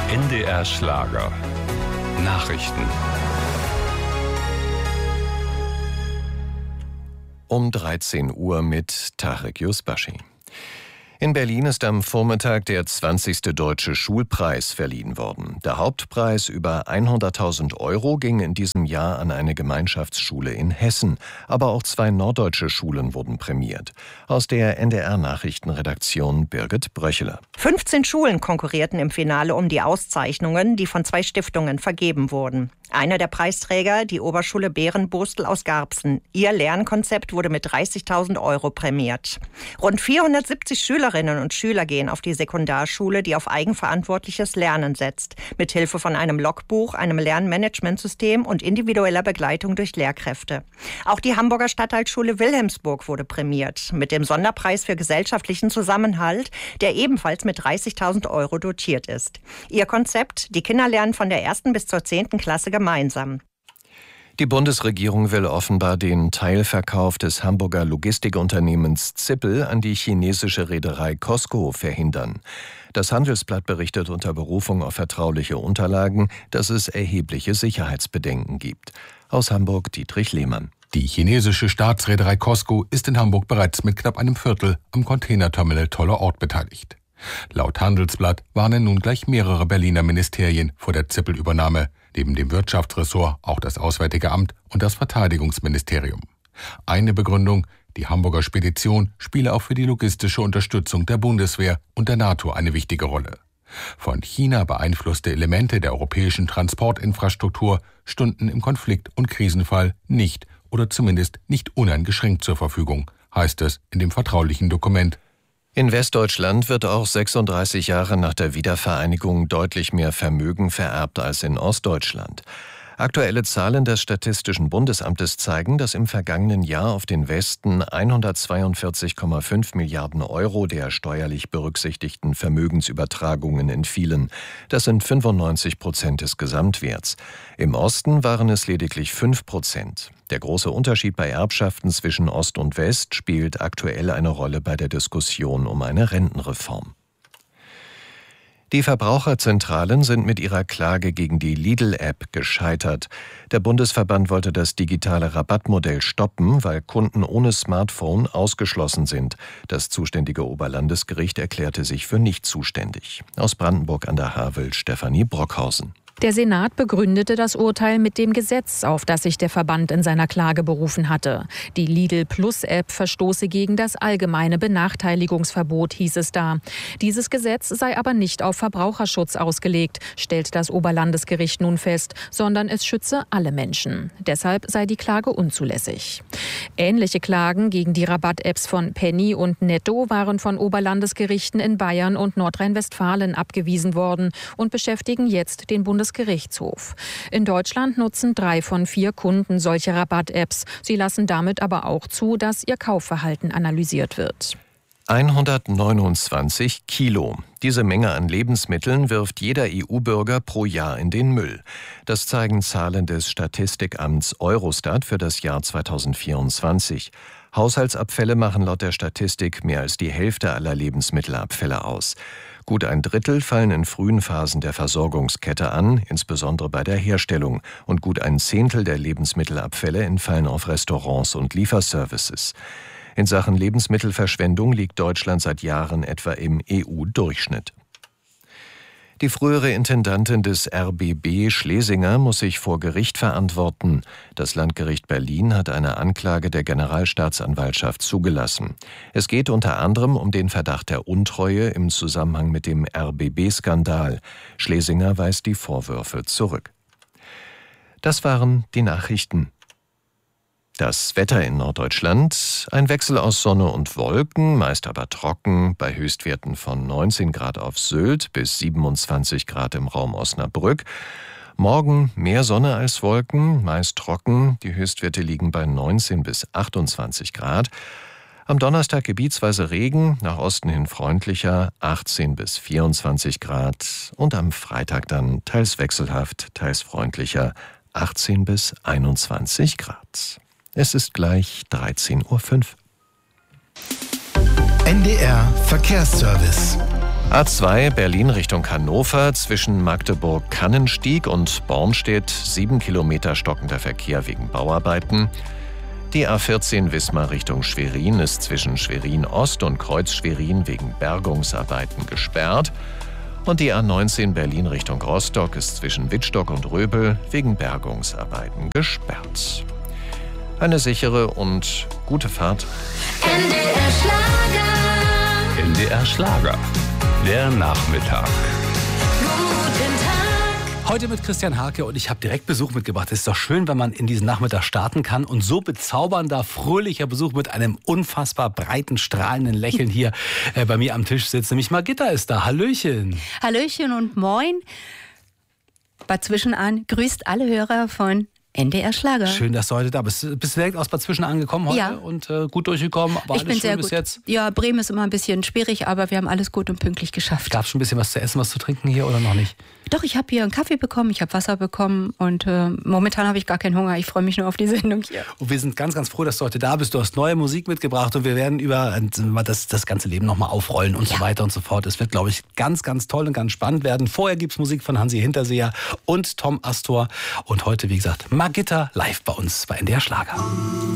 NDR Schlager. Nachrichten. Um 13 Uhr mit Tarek Yusbashi. In Berlin ist am Vormittag der 20. Deutsche Schulpreis verliehen worden. Der Hauptpreis über 100.000 € ging in diesem Jahr an eine Gemeinschaftsschule in Hessen. Aber auch 2 norddeutsche Schulen wurden prämiert. Aus der NDR-Nachrichtenredaktion Birgit Bröcheler. 15 Schulen konkurrierten im Finale um die Auszeichnungen, die von 2 Stiftungen vergeben wurden. Einer der Preisträger, die Oberschule Bärenbostel aus Garbsen. Ihr Lernkonzept wurde mit 30.000 € prämiert. Rund 470 Schülerinnen und Schüler gehen auf die Sekundarschule, die auf eigenverantwortliches Lernen setzt. Mithilfe von einem Logbuch, einem Lernmanagementsystem und individueller Begleitung durch Lehrkräfte. Auch die Hamburger Stadtteilschule Wilhelmsburg wurde prämiert. Mit dem Sonderpreis für gesellschaftlichen Zusammenhalt, der ebenfalls mit 30.000 € dotiert ist. Ihr Konzept: Die Kinder lernen von der 1. bis zur 10. Klasse gemeinsam. Die Bundesregierung will offenbar den Teilverkauf des Hamburger Logistikunternehmens Zippel an die chinesische Reederei COSCO verhindern. Das Handelsblatt berichtet unter Berufung auf vertrauliche Unterlagen, dass es erhebliche Sicherheitsbedenken gibt. Aus Hamburg Dietrich Lehmann. Die chinesische Staatsreederei COSCO ist in Hamburg bereits mit knapp einem Viertel am Containerterminal Toller Ort beteiligt. Laut Handelsblatt warnen nun gleich mehrere Berliner Ministerien vor der Zippel-Übernahme, neben dem Wirtschaftsressort auch das Auswärtige Amt und das Verteidigungsministerium. Eine Begründung: Die Hamburger Spedition spiele auch für die logistische Unterstützung der Bundeswehr und der NATO eine wichtige Rolle. Von China beeinflusste Elemente der europäischen Transportinfrastruktur stünden im Konflikt- und Krisenfall nicht oder zumindest nicht uneingeschränkt zur Verfügung, heißt es in dem vertraulichen Dokument. In Westdeutschland wird auch 36 Jahre nach der Wiedervereinigung deutlich mehr Vermögen vererbt als in Ostdeutschland. Aktuelle Zahlen des Statistischen Bundesamtes zeigen, dass im vergangenen Jahr auf den Westen 142,5 Milliarden € der steuerlich berücksichtigten Vermögensübertragungen entfielen. Das sind 95% des Gesamtwerts. Im Osten waren es lediglich 5%. Der große Unterschied bei Erbschaften zwischen Ost und West spielt aktuell eine Rolle bei der Diskussion um eine Rentenreform. Die Verbraucherzentralen sind mit ihrer Klage gegen die Lidl-App gescheitert. Der Bundesverband wollte das digitale Rabattmodell stoppen, weil Kunden ohne Smartphone ausgeschlossen sind. Das zuständige Oberlandesgericht erklärte sich für nicht zuständig. Aus Brandenburg an der Havel, Stefanie Brockhausen. Der Senat begründete das Urteil mit dem Gesetz, auf das sich der Verband in seiner Klage berufen hatte. Die Lidl-Plus-App verstoße gegen das allgemeine Benachteiligungsverbot, hieß es da. Dieses Gesetz sei aber nicht auf Verbraucherschutz ausgelegt, stellt das Oberlandesgericht nun fest, sondern es schütze alle Menschen. Deshalb sei die Klage unzulässig. Ähnliche Klagen gegen die Rabatt-Apps von Penny und Netto waren von Oberlandesgerichten in Bayern und Nordrhein-Westfalen abgewiesen worden und beschäftigen jetzt den Bundesgerichtshof. In Deutschland nutzen 3 von 4 Kunden solche Rabatt-Apps. Sie lassen damit aber auch zu, dass ihr Kaufverhalten analysiert wird. 129 Kilo. Diese Menge an Lebensmitteln wirft jeder EU-Bürger pro Jahr in den Müll. Das zeigen Zahlen des Statistikamts Eurostat für das Jahr 2024. Haushaltsabfälle machen laut der Statistik mehr als die Hälfte aller Lebensmittelabfälle aus. Gut ein Drittel fallen in frühen Phasen der Versorgungskette an, insbesondere bei der Herstellung. Und gut ein Zehntel der Lebensmittelabfälle entfallen auf Restaurants und Lieferservices. In Sachen Lebensmittelverschwendung liegt Deutschland seit Jahren etwa im EU-Durchschnitt. Die frühere Intendantin des RBB Schlesinger muss sich vor Gericht verantworten. Das Landgericht Berlin hat eine Anklage der Generalstaatsanwaltschaft zugelassen. Es geht unter anderem um den Verdacht der Untreue im Zusammenhang mit dem RBB-Skandal. Schlesinger weist die Vorwürfe zurück. Das waren die Nachrichten. Das Wetter in Norddeutschland: ein Wechsel aus Sonne und Wolken, meist aber trocken, bei Höchstwerten von 19 Grad auf Sylt bis 27 Grad im Raum Osnabrück. Morgen mehr Sonne als Wolken, meist trocken, die Höchstwerte liegen bei 19 bis 28 Grad. Am Donnerstag gebietsweise Regen, nach Osten hin freundlicher, 18 bis 24 Grad. Und am Freitag dann teils wechselhaft, teils freundlicher, 18 bis 21 Grad. Es ist gleich 13:05 Uhr. NDR Verkehrsservice. A2 Berlin Richtung Hannover zwischen Magdeburg-Kannenstieg und Bornstedt 7 Kilometer stockender Verkehr wegen Bauarbeiten. Die A14 Wismar Richtung Schwerin ist zwischen Schwerin-Ost und Kreuz-Schwerin wegen Bergungsarbeiten gesperrt. Und die A19 Berlin Richtung Rostock ist zwischen Wittstock und Röbel wegen Bergungsarbeiten gesperrt. Eine sichere und gute Fahrt. NDR Schlager. NDR Schlager. Der Nachmittag. Guten Tag. Heute mit Christian Hake und ich habe direkt Besuch mitgebracht. Es ist doch schön, wenn man in diesen Nachmittag starten kann und so bezaubernder, fröhlicher Besuch mit einem unfassbar breiten, strahlenden Lächeln hier bei mir am Tisch sitzt. Nämlich Margitta ist da. Hallöchen. Hallöchen und moin. Bad Zwischenahn grüßt alle Hörer von NDR Schlager. Schön, dass du heute da bist. Bist du direkt aus Bad Zwischenahn angekommen heute? Ja. Und gut durchgekommen? War ich alles bin schön sehr bis gut. Jetzt? Ja, Bremen ist immer ein bisschen schwierig, aber wir haben alles gut und pünktlich geschafft. Gab es schon ein bisschen was zu essen, was zu trinken hier oder noch nicht? Doch, ich habe hier einen Kaffee bekommen, ich habe Wasser bekommen und momentan habe ich gar keinen Hunger. Ich freue mich nur auf die Sendung hier. Und wir sind ganz, ganz froh, dass du heute da bist. Du hast neue Musik mitgebracht und wir werden über das ganze Leben nochmal aufrollen und so weiter und so fort. Es wird, glaube ich, ganz, ganz toll und ganz spannend werden. Vorher gibt es Musik von Hansi Hinterseher und Tom Astor. Und heute, wie gesagt, Margitta live bei uns bei NDR Schlager.